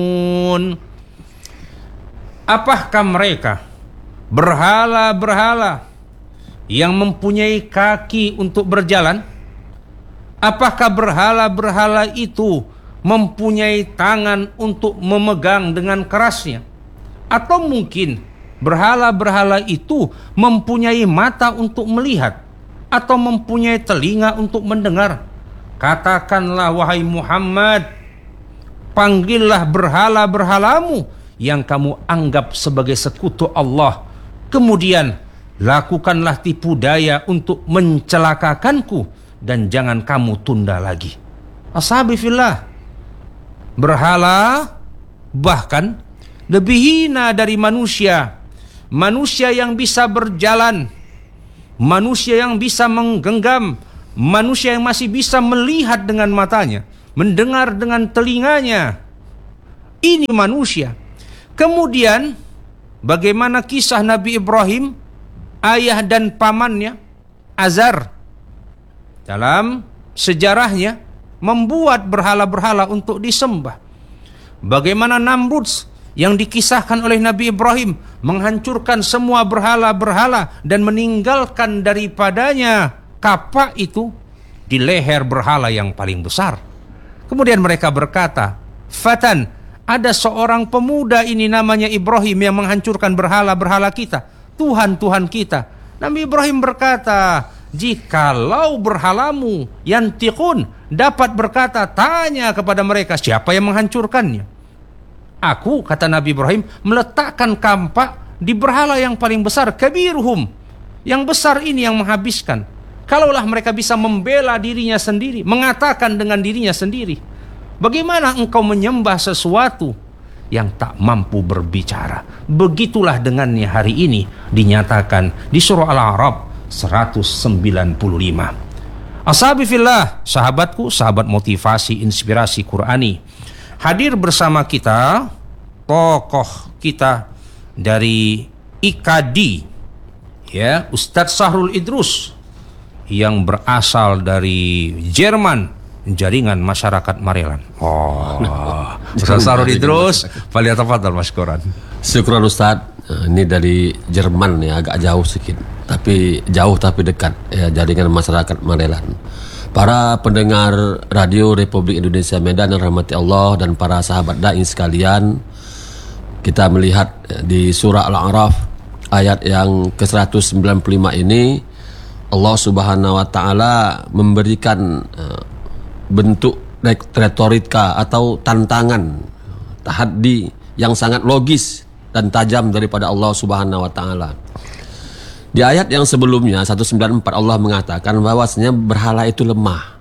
Apakah mereka berhala-berhala yang mempunyai kaki untuk berjalan? Apakah berhala-berhala itu mempunyai tangan untuk memegang dengan kerasnya? Atau mungkin berhala-berhala itu mempunyai mata untuk melihat atau mempunyai telinga untuk mendengar? Katakanlah wahai Muhammad, panggillah berhala-berhalamu yang kamu anggap sebagai sekutu Allah. Kemudian lakukanlah tipu daya untuk mencelakakanku dan jangan kamu tunda lagi. Ashabi fillah, berhala bahkan lebih hina dari manusia. Manusia yang bisa berjalan, manusia yang bisa menggenggam, manusia yang masih bisa melihat dengan matanya, mendengar dengan telinganya. Ini manusia. Kemudian bagaimana kisah Nabi Ibrahim, ayah dan pamannya Azar, dalam sejarahnya membuat berhala-berhala untuk disembah. Bagaimana Namrud yang dikisahkan oleh Nabi Ibrahim menghancurkan semua berhala-berhala dan meninggalkan daripadanya kapak itu di leher berhala yang paling besar. Kemudian mereka berkata, Fatan, ada seorang pemuda ini namanya Ibrahim yang menghancurkan berhala-berhala kita, Tuhan-Tuhan kita. Nabi Ibrahim berkata, jikalau berhalamu yantiqun dapat berkata, tanya kepada mereka siapa yang menghancurkannya. Aku, kata Nabi Ibrahim, meletakkan kampak di berhala yang paling besar, kabiruhum, yang besar ini yang menghabiskan. Kalaulah mereka bisa membela dirinya sendiri, mengatakan dengan dirinya sendiri, bagaimana engkau menyembah sesuatu yang tak mampu berbicara? Begitulah dengannya hari ini dinyatakan di surah Al-A'raf 195. Ashabi fillah, sahabatku, sahabat motivasi inspirasi Qurani, hadir bersama kita tokoh kita dari IKD, ya, Ustadz Sahrul Idrus, yang berasal dari Jerman, jaringan masyarakat Maryland. Ustaz Sahrul Idrus, faliyatafadhal mashkuran. Syukran Ustaz. Ini dari Jerman ya, agak jauh sedikit, tapi jauh tapi dekat ya, jaringan masyarakat Maryland. Para pendengar Radio Republik Indonesia Medan yang rahmati Allah dan para sahabat dai sekalian, kita melihat di surah Al-A'raf ayat yang ke-195 ini, Allah Subhanahu wa taala memberikan bentuk retorika atau tantangan, tahaddi yang sangat logis dan tajam daripada Allah Subhanahu wa taala. Di ayat yang sebelumnya 194 Allah mengatakan bahwasanya berhala itu lemah.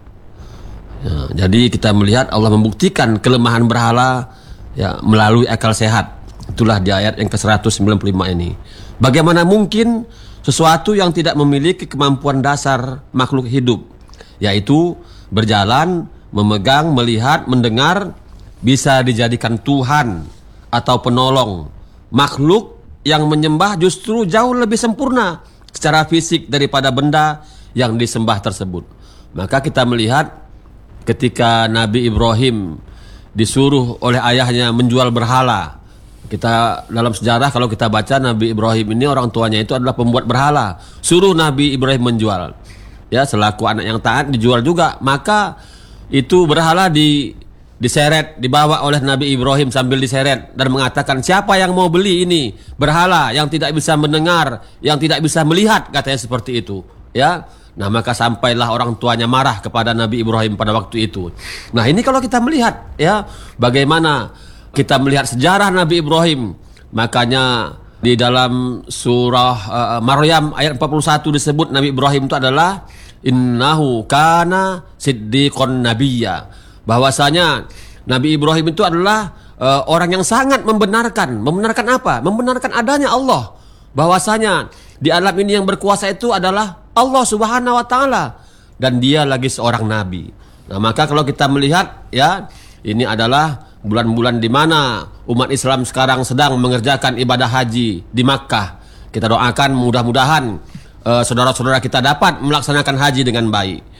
Ya, jadi kita melihat Allah membuktikan kelemahan berhala ya melalui akal sehat. Itulah di ayat yang ke-195 ini. Bagaimana mungkin sesuatu yang tidak memiliki kemampuan dasar makhluk hidup, yaitu berjalan, memegang, melihat, mendengar, bisa dijadikan Tuhan atau penolong. Makhluk yang menyembah justru jauh lebih sempurna secara fisik daripada benda yang disembah tersebut. Maka kita melihat ketika Nabi Ibrahim disuruh oleh ayahnya menjual berhala. Kita dalam sejarah kalau kita baca, Nabi Ibrahim ini orang tuanya itu adalah pembuat berhala. Suruh Nabi Ibrahim menjual. Ya, selaku anak yang taat dijual juga. Maka itu berhala diseret, dibawa oleh Nabi Ibrahim sambil diseret dan mengatakan, siapa yang mau beli ini berhala yang tidak bisa mendengar, yang tidak bisa melihat, katanya seperti itu. Ya, nah maka sampailah orang tuanya marah kepada Nabi Ibrahim pada waktu itu. Nah ini kalau kita melihat ya bagaimana kita melihat sejarah Nabi Ibrahim, makanya di dalam surah Maryam ayat 41 disebut Nabi Ibrahim itu adalah innahu kana siddiqon nabiyya, bahwasanya Nabi Ibrahim itu adalah orang yang sangat membenarkan apa? Membenarkan adanya Allah, bahwasanya di alam ini yang berkuasa itu adalah Allah Subhanahu wa taala dan dia lagi seorang nabi. Nah, maka kalau kita melihat ya, ini adalah bulan-bulan di mana umat Islam sekarang sedang mengerjakan ibadah haji di Makkah. Kita doakan mudah-mudahan saudara-saudara kita dapat melaksanakan haji dengan baik.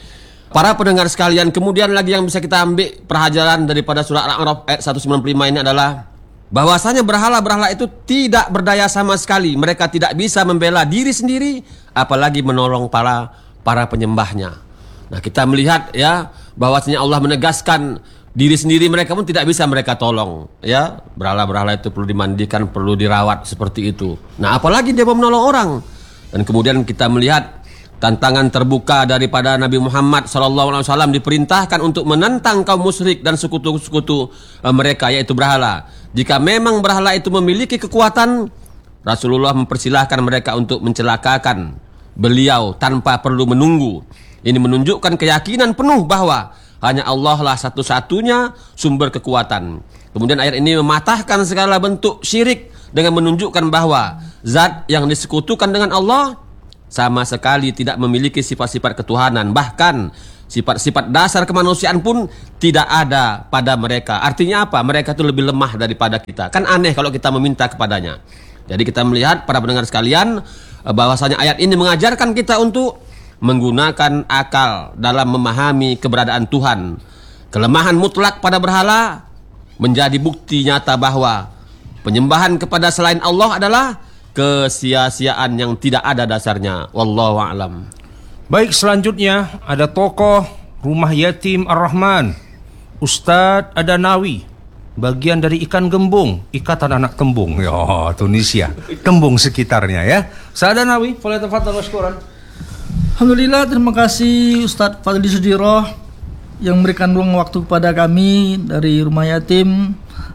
Para pendengar sekalian, kemudian lagi yang bisa kita ambil pelajaran daripada surah Al-A'raf ayat 195 ini adalah bahwasanya berhala-berhala itu tidak berdaya sama sekali. Mereka tidak bisa membela diri sendiri, apalagi menolong para penyembahnya. Nah, kita melihat ya bahwasanya Allah menegaskan diri sendiri mereka pun tidak bisa mereka tolong. Ya, berhala-berhala itu perlu dimandikan, perlu dirawat seperti itu. Nah, apalagi dia mau menolong orang. Dan kemudian kita melihat tantangan terbuka daripada Nabi Muhammad SAW diperintahkan untuk menentang kaum musyrik dan sekutu-sekutu mereka, yaitu berhala. Jika memang berhala itu memiliki kekuatan, Rasulullah mempersilahkan mereka untuk mencelakakan beliau tanpa perlu menunggu. Ini menunjukkan keyakinan penuh bahwa hanya Allah lah satu-satunya sumber kekuatan. Kemudian ayat ini mematahkan segala bentuk syirik dengan menunjukkan bahwa zat yang disekutukan dengan Allah sama sekali tidak memiliki sifat-sifat ketuhanan. Bahkan sifat-sifat dasar kemanusiaan pun tidak ada pada mereka. Artinya apa? Mereka itu lebih lemah daripada kita. Kan aneh kalau kita meminta kepadanya. Jadi kita melihat para pendengar sekalian bahwasanya ayat ini mengajarkan kita untuk menggunakan akal dalam memahami keberadaan Tuhan. Kelemahan mutlak pada berhala menjadi bukti nyata bahwa penyembahan kepada selain Allah adalah kesia-siaan yang tidak ada dasarnya. Wallahu a'lam. Baik, selanjutnya ada tokoh Rumah Yatim Ar-Rahman, Ustadz Adanawi, bagian dari ikan gembung, Ikatan Anak Tembung, ya Tunisia, tembung sekitarnya ya. Ustadz Adanawi, falyatafadhal mashkuran. Alhamdulillah, terima kasih Ustadz Fadli Sudiroh yang memberikan ruang waktu kepada kami dari Rumah Yatim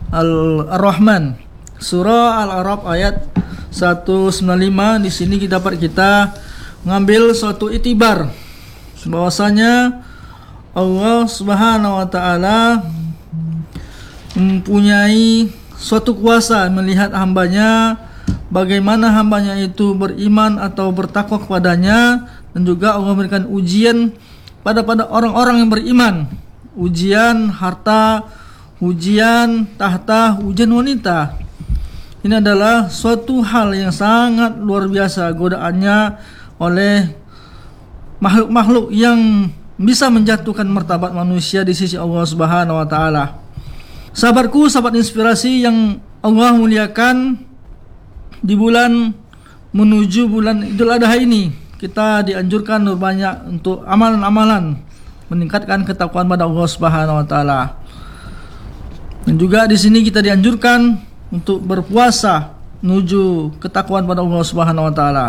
Ar-Rahman, surah Al-A'raf ayat 195. Di sini kita mengambil suatu itibar bahwasanya Allah Subhanahu wa taala mempunyai suatu kuasa melihat hambanya, bagaimana hambanya itu beriman atau bertakwa kepadanya, dan juga Allah memberikan ujian pada orang-orang yang beriman, ujian harta, ujian tahta, ujian wanita. Ini adalah suatu hal yang sangat luar biasa godaannya oleh makhluk-makhluk yang bisa menjatuhkan martabat manusia di sisi Allah Subhanahu wa taala. Sahabatku, sahabat inspirasi yang Allah muliakan, di bulan menuju bulan Idul Adha ini kita dianjurkan banyak untuk amalan-amalan meningkatkan ketakwaan pada Allah Subhanahu wa taala. Dan juga di sini kita dianjurkan untuk berpuasa menuju ketakwaan pada Allah Subhanahu wa taala.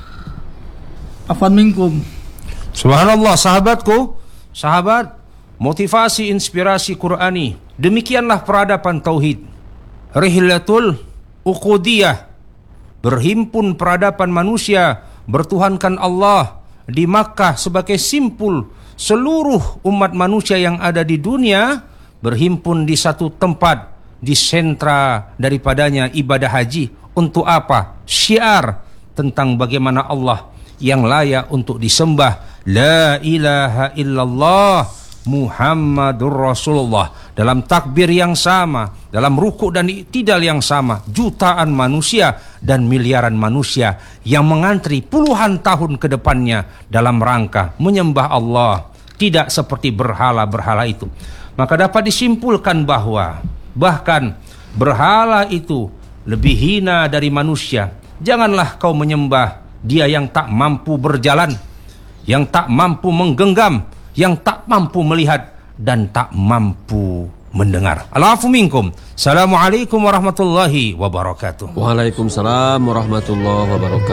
Afwan minkum. Subhanallah, sahabatku, sahabat motivasi inspirasi Qurani. Demikianlah peradaban tauhid. Rihlatul Uqudiyah, berhimpun peradaban manusia bertuhankan Allah di Makkah sebagai simpul seluruh umat manusia yang ada di dunia berhimpun di satu tempat, di sentra daripadanya ibadah haji. Untuk apa? Syiar tentang bagaimana Allah yang layak untuk disembah. La ilaha illallah Muhammadur Rasulullah. Dalam takbir yang sama, dalam rukuk dan i'tidal yang sama, jutaan manusia dan miliaran manusia yang mengantri puluhan tahun ke depannya dalam rangka menyembah Allah, tidak seperti berhala-berhala itu. Maka dapat disimpulkan bahwa bahkan berhala itu lebih hina dari manusia. Janganlah kau menyembah dia yang tak mampu berjalan, yang tak mampu menggenggam, yang tak mampu melihat, dan tak mampu mendengar. Al-afu minkum. Assalamualaikum warahmatullahi wabarakatuh. Waalaikumsalam warahmatullahi wabarakatuh.